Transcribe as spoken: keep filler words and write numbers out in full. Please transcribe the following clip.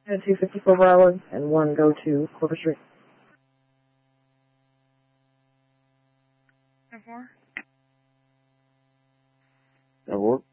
And two fifty-four Bravo and one go to Corpus Street. ten four. ten four.